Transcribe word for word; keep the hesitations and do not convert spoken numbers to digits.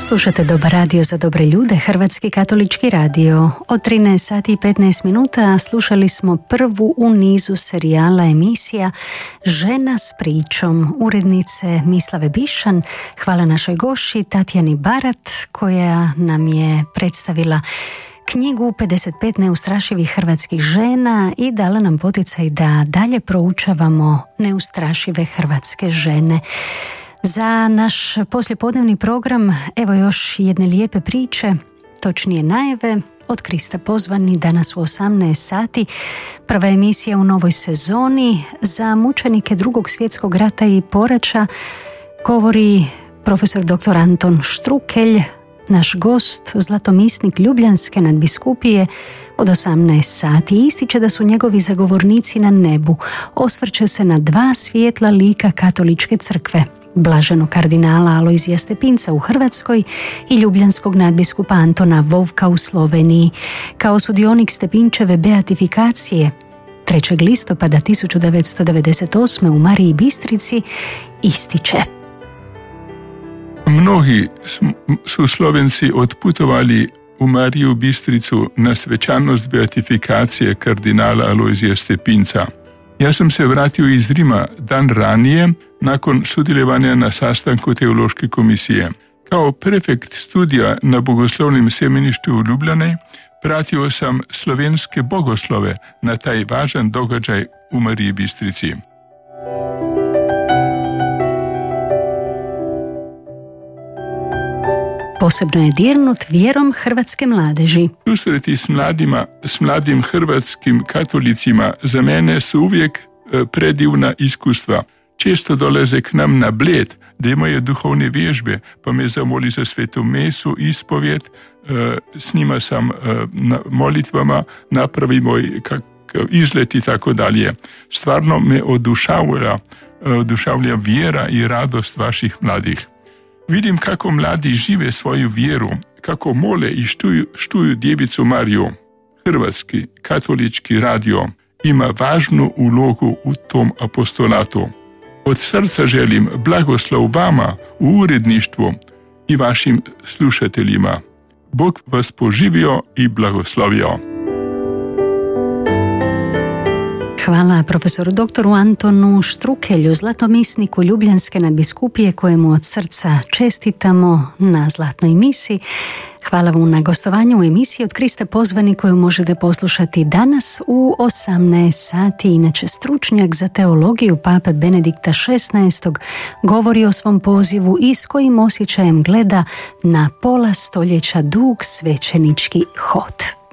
Slušate Dobar radio za dobre ljude, Hrvatski katolički radio. Od trinaest sati i petnaest minuta slušali smo prvu u nizu serijala emisija Žena s pričom urednice Mislave Bišan. Hvala našoj gošći Tatjani Barat koja nam je predstavila knjigu pedeset pet neustrašivih hrvatskih žena i dala nam poticaj da dalje proučavamo neustrašive hrvatske žene. Za naš poslijepodnevni program evo još jedne lijepe priče, točnije najave. Od Krista pozvani danas u osamnaest sati. Prva emisija u novoj sezoni za mučenike Drugog svjetskog rata i poraća govori profesor doktor Anton Štrukelj, naš gost, zlatomisnik Ljubljanske nadbiskupije od osamnaest sati. Ističe da su njegovi zagovornici na nebu. Osvrće se na dva svijetla lika katoličke crkve, blaženog kardinala Alojzija Stepinca u Hrvatskoj i ljubljanskog nadbiskupa Antona Vovka u Sloveniji. Kao sudionik Stepinčeve beatifikacije trećeg listopada tisuću devetsto devedeset osme u Mariji Bistrici ističe: Mnogi su Slovenci otputovali u Mariju Bistricu na svečanost beatifikacije kardinala Alojzija Stepinca. Ja sam se vratio iz Rima dan ranije, nakon sudjelovanja na sastanku teološke komisije. Kao prefekt studija na bogoslovnim semeništu u Ljubljani pratio sam slovenske bogoslove na taj važan događaj u Mariji Bistrici. Posebno je dirnut vjerom hrvatske mladeži. Susreti s mladima, s mladim hrvatskim katolicima za mene su uvijek predivna iskustva. Često dolaze k nam na Bled, da imaju duhovne vježbe, pa me zamoli za svetu mesu, ispovjed, s njima sam na molitvama, napravimo izlet i tako dalje. Stvarno me odušavlja, odušavlja vjera i radost vaših mladih. Vidim kako mladi žive svoju vjeru, kako mole i štuju, štuju Djevicu Mariju. Hrvatski katolički radio ima važnu ulogu u tom apostolatu. Od srca želim blagoslov vama u uredništvu i vašim slušateljima. Bog vas poživio i blagoslovio. Hvala profesoru doktoru Antonu Štrukelju, zlatomisniku Ljubljanske nadbiskupije, kojemu od srca čestitamo na zlatnoj misi. Hvala vam na gostovanju u emisiji Od Krista pozvani, koju možete poslušati danas u osamnaest sati. Inače, stručnjak za teologiju pape Benedikta šesnaestog govori o svom pozivu i s kojim osjećajem gleda na pola stoljeća dug svećenički hod.